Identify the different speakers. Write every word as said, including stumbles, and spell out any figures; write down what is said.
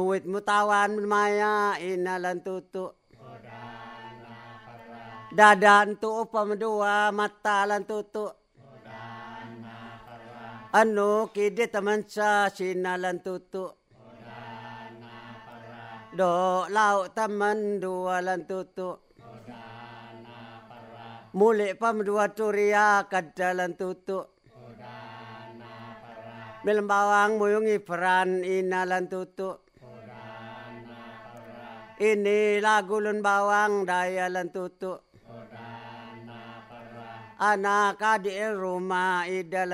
Speaker 1: Wit mutawan maya inalan tutu. Dadan tu upam dua mata lan tutu. Anu kidi taman sa sinalan tutu. Do lauk taman dua lan tutu. Muli pam dua turia kadalan tutu. Milembawang muyungi peran inalan tutu. Ini lagu lun bawang daya lan tutu. Anak adik rumah idalan